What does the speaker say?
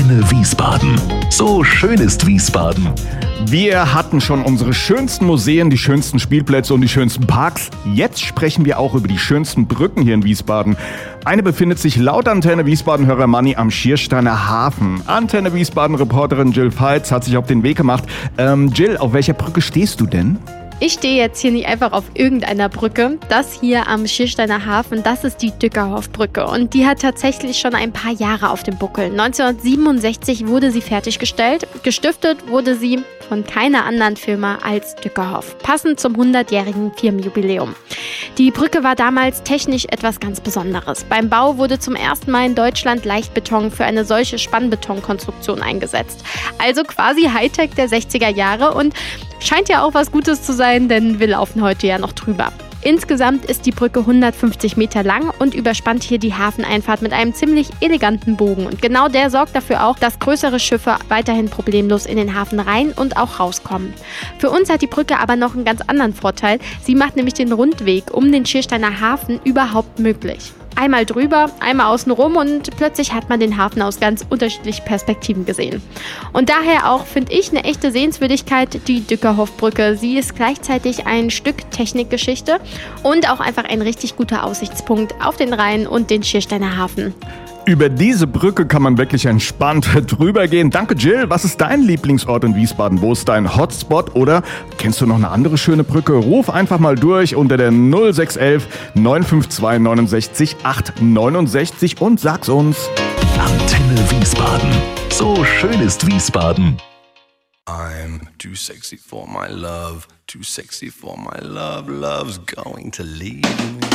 Antenne Wiesbaden. So schön ist Wiesbaden. Wir hatten schon unsere schönsten Museen, die schönsten Spielplätze und die schönsten Parks. Jetzt sprechen wir auch über die schönsten Brücken hier in Wiesbaden. Eine befindet sich laut Antenne Wiesbaden-Hörer Manni am Schiersteiner Hafen. Antenne Wiesbaden-Reporterin Jill Veits hat sich auf den Weg gemacht. Jill, auf welcher Brücke stehst du denn? Ich stehe jetzt hier nicht einfach auf irgendeiner Brücke. Das hier am Schiersteiner Hafen, das ist die Dückerhoff-Brücke. Und die hat tatsächlich schon ein paar Jahre auf dem Buckel. 1967 wurde sie fertiggestellt. Gestiftet wurde sie von keiner anderen Firma als Dückerhoff. Passend zum 100-jährigen Firmenjubiläum. Die Brücke war damals technisch etwas ganz Besonderes. Beim Bau wurde zum ersten Mal in Deutschland Leichtbeton für eine solche Spannbetonkonstruktion eingesetzt. Also quasi Hightech der 60er Jahre und scheint ja auch was Gutes zu sein, denn wir laufen heute ja noch drüber. Insgesamt ist die Brücke 150 Meter lang und überspannt hier die Hafeneinfahrt mit einem ziemlich eleganten Bogen. Und genau der sorgt dafür auch, dass größere Schiffe weiterhin problemlos in den Hafen rein und auch rauskommen. Für uns hat die Brücke aber noch einen ganz anderen Vorteil. Sie macht nämlich den Rundweg um den Schiersteiner Hafen überhaupt möglich. Einmal drüber, einmal außen rum und plötzlich hat man den Hafen aus ganz unterschiedlichen Perspektiven gesehen. Und daher auch, finde ich, eine echte Sehenswürdigkeit, die Dückerhoff-Brücke. Sie ist gleichzeitig ein Stück Technikgeschichte und auch einfach ein richtig guter Aussichtspunkt auf den Rhein und den Schiersteiner Hafen. Über diese Brücke kann man wirklich entspannt drüber gehen. Danke, Jill. Was ist dein Lieblingsort in Wiesbaden? Wo ist dein Hotspot? Oder kennst du noch eine andere schöne Brücke? Ruf einfach mal durch unter der 0611 952 69 869 und sag's uns. Antenne Wiesbaden. So schön ist Wiesbaden. I'm too sexy for my love, too sexy for my love, love's going to leave me.